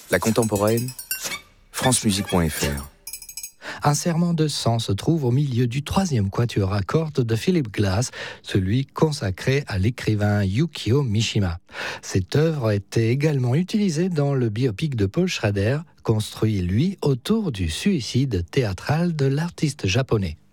La contemporaine, francemusique.fr. Un serment de sang se trouve au milieu du troisième quatuor à cordes de Philip Glass, celui consacré à l'écrivain Yukio Mishima. Cette œuvre était également utilisée dans le biopic de Paul Schrader, construit lui autour du suicide théâtral de l'artiste japonais.